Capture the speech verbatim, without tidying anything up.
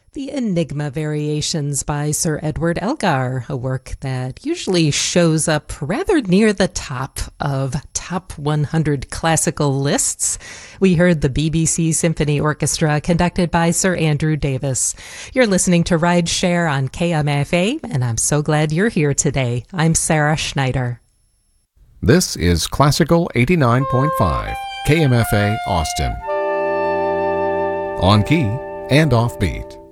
The Enigma Variations by Sir Edward Elgar, a work that usually shows up rather near the top of top one hundred classical lists. We heard the B B C Symphony Orchestra conducted by Sir Andrew Davis. You're listening to Ride Share on K M F A, and I'm so glad you're here today. I'm Sarah Schneider. This is Classical eighty-nine point five, K M F A Austin. On key and off beat.